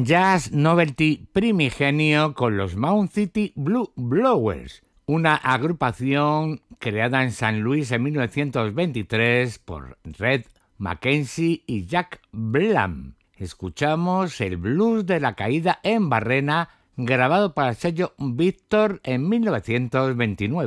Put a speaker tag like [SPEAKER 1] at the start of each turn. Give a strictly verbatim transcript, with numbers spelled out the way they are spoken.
[SPEAKER 1] jazz novelty primigenio con los Mount City Blue Blowers, una agrupación creada en San Luis en mil novecientos veintitrés por Red Mackenzie y Jack Blam. Escuchamos el blues de la caída en Barrena, grabado para el sello Victor en mil novecientos veintinueve.